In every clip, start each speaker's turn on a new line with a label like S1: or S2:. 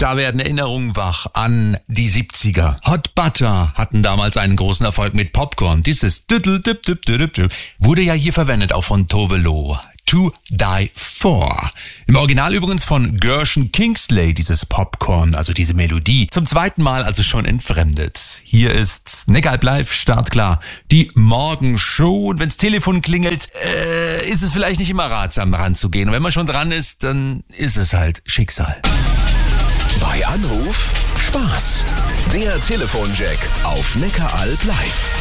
S1: Da werden Erinnerungen wach an die 70er. Hot Butter hatten damals einen großen Erfolg mit Popcorn. Dieses wurde ja hier verwendet, auch von Tove Lo. To Die For. Im Original übrigens von Gershon Kingsley, dieses Popcorn, also diese Melodie. Zum zweiten Mal also schon entfremdet. Hier ist Neckaralb live, startklar, die Morgenshow. Und wenns Telefon klingelt, ist es vielleicht nicht immer ratsam ranzugehen. Und wenn man schon dran ist, dann ist es halt Schicksal.
S2: Bei Anruf Spaß. Der Telefonjack auf Neckaralb live.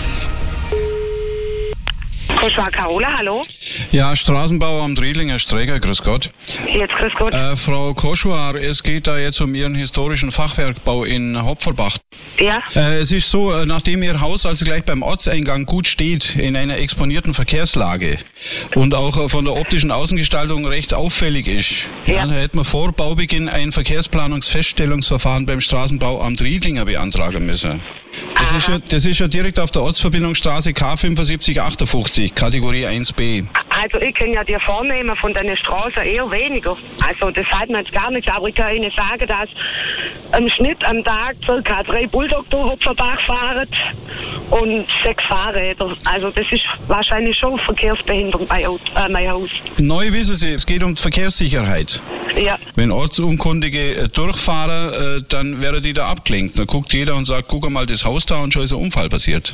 S3: Koschwar Carola, hallo?
S4: Ja, Straßenbau am Driedlinger Sträger, grüß Gott.
S3: Jetzt grüß Gott.
S4: Frau Koschwar, es geht da jetzt um Ihren historischen Fachwerkbau in Hopferbach.
S3: Ja?
S4: Es ist so, nachdem Ihr Haus also gleich beim Ortseingang gut steht, in einer exponierten Verkehrslage und auch von der optischen Außengestaltung recht auffällig ist,
S3: Ja.
S4: da hätten wir vor Baubeginn ein Verkehrsplanungsfeststellungsverfahren beim Straßenbau am Driedlinger beantragen müssen. Das ist ja direkt auf der Ortsverbindungsstraße K7558, Kategorie 1b.
S3: Also ich kann ja dir vornehmen von deiner Straße eher weniger. Also das hat man jetzt gar nicht, aber ich kann Ihnen sagen, dass im Schnitt am Tag ca. 3 Bulldog durch Hopferbach fahren und 6 Fahrräder. Also das ist wahrscheinlich schon Verkehrsbehinderung bei mein Haus.
S4: Neu wissen Sie, es geht um die Verkehrssicherheit.
S3: Ja.
S4: Wenn Ortsunkundige durchfahren, dann werden die da abgelenkt. Dann guckt jeder und sagt, guck mal das Haus da und schon ist ein Unfall passiert.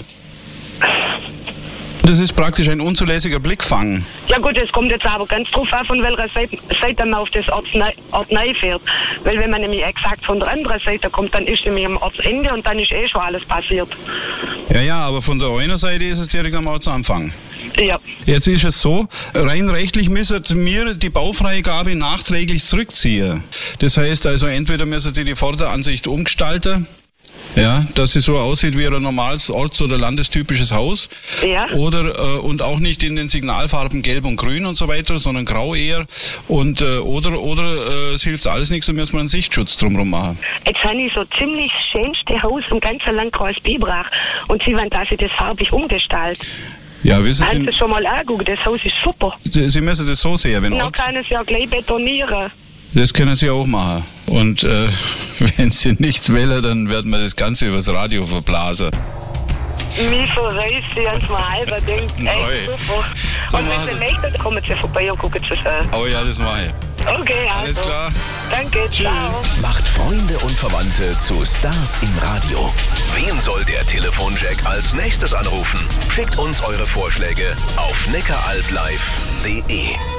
S4: Das ist praktisch ein unzulässiger Blickfang.
S3: Ja gut, es kommt jetzt aber ganz drauf an, von welcher Seite man auf das Ort neu fährt. Weil wenn man nämlich exakt von der anderen Seite kommt, dann ist nämlich am Ortsende und dann ist schon alles passiert.
S4: Ja, aber von der einen Seite ist es direkt am Ortsanfang.
S3: Ja.
S4: Jetzt ist es so, rein rechtlich müssen wir die Baufreigabe nachträglich zurückziehen. Das heißt also, entweder müssen Sie die Vorderansicht umgestalten, ja, dass sie so aussieht wie ein normales orts- oder landestypisches Haus.
S3: Ja.
S4: Oder und auch nicht in den Signalfarben Gelb und Grün und so weiter, sondern Grau eher. Und oder es hilft alles nichts, dann müssen wir einen Sichtschutz drumherum machen.
S3: Jetzt habe ich so ziemlich schönste Haus im ganzen Landkreis Biberach und Sie wollen, dass ich das farbig umgestalte.
S4: Ja, wissen
S3: Haben Sie schon mal angucken, das Haus ist super.
S4: Sie müssen das so sehen, wenn
S3: Dann kann es ja gleich betonieren.
S4: Das können Sie auch machen. Und wenn Sie nicht wählen, dann werden wir das Ganze übers Radio verblasen.
S3: Mich verreist Sie ans mal halber, denkt echt super.
S4: So
S3: und wenn Sie möchten, dann kommen Sie vorbei und gucken Sie es an.
S4: Oh ja, das mache ich.
S3: Okay, also.
S4: Alles klar.
S3: Danke,
S4: Tschüss.
S3: ciao.
S2: Macht Freunde und Verwandte zu Stars im Radio. Wen soll der Telefonjack als nächstes anrufen? Schickt uns eure Vorschläge auf neckaralblive.de.